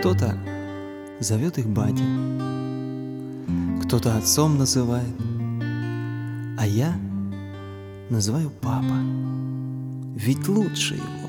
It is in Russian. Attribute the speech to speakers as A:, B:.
A: Кто-то зовет их батя, кто-то отцом называет, а я называю папа, ведь лучше ему.